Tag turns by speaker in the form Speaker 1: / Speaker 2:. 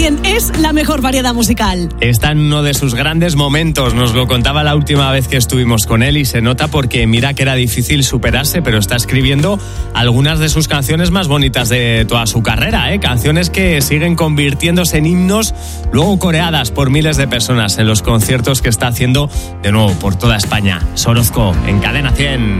Speaker 1: también es la mejor variedad musical.
Speaker 2: Está en uno de sus grandes momentos, nos lo contaba la última vez que estuvimos con él y se nota porque mira que era difícil superarse, pero está escribiendo algunas de sus canciones más bonitas de toda su carrera, canciones que siguen convirtiéndose en himnos, luego coreadas por miles de personas en los conciertos que está haciendo de nuevo por toda España. Sorozco en Cadena 100.